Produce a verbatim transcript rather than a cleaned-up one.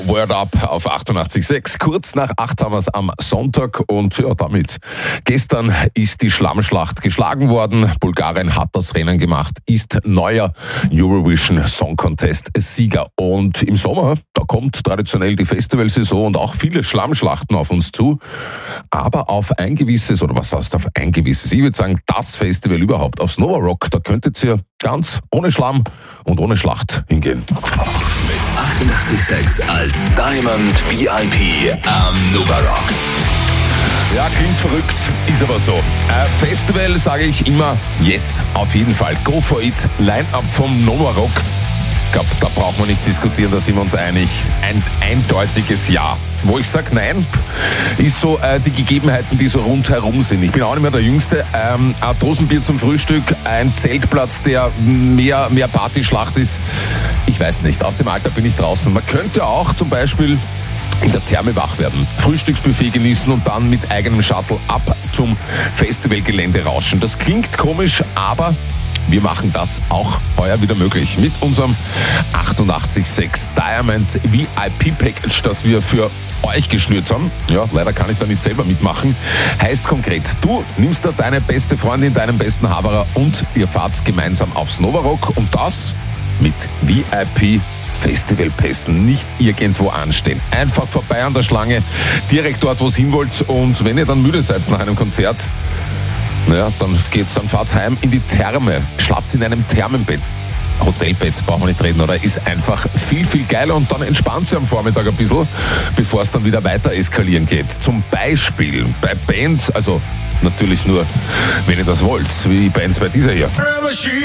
Word Up auf achtundachtzig Komma sechs. Kurz nach acht haben wir es am Sonntag und ja, damit. Gestern ist die Schlammschlacht geschlagen worden. Bulgarien hat das Rennen gemacht, ist neuer Eurovision Song Contest Sieger. Und im Sommer, da kommt traditionell die Festivalsaison und auch viele Schlammschlachten auf uns zu. Aber auf ein gewisses, oder was heißt auf ein gewisses? Ich würde sagen, das Festival überhaupt, aufs Nova Rock, da könntet ihr ganz ohne Schlamm und ohne Schlacht hingehen. achtundachtzig Komma sechs als Diamond V I P am Nova Rock. Ja, klingt verrückt, ist aber so. Äh, Festival sage ich immer, yes, auf jeden Fall. Go for it. Line-up vom Nova Rock. Ich glaube, da braucht man nicht diskutieren, da sind wir uns einig. Ein eindeutiges Ja. Wo ich sage Nein, ist so äh, die Gegebenheiten, die so rundherum sind. Ich bin auch nicht mehr der Jüngste. Ähm, ein Dosenbier zum Frühstück, ein Zeltplatz, der mehr, mehr Partyschlacht ist. Ich weiß nicht, aus dem Alter bin ich draußen. Man könnte auch zum Beispiel in der Therme wach werden, Frühstücksbuffet genießen und dann mit eigenem Shuttle ab zum Festivalgelände rauschen. Das klingt komisch, aber wir machen das auch heuer wieder möglich mit unserem achtundachtzig Komma sechs Diamond V I P Package, das wir für euch geschnürt haben. Ja, leider kann ich da nicht selber mitmachen. Heißt konkret, du nimmst da deine beste Freundin, deinen besten Haberer und ihr fahrt gemeinsam aufs Nova Rock und das mit V I P Festivalpässen, nicht irgendwo anstehen. Einfach vorbei an der Schlange, direkt dort, wo es hin wollt. Und wenn ihr dann müde seid nach einem Konzert, naja, dann geht's, dann fahrt's heim in die Therme, schlaft in einem Thermenbett. Hotelbett, brauchen wir nicht reden, oder? Ist einfach viel, viel geiler und dann entspannt sie am Vormittag ein bisschen, bevor es dann wieder weiter eskalieren geht. Zum Beispiel bei Bands, also natürlich nur, wenn ihr das wollt, wie Bands bei dieser hier.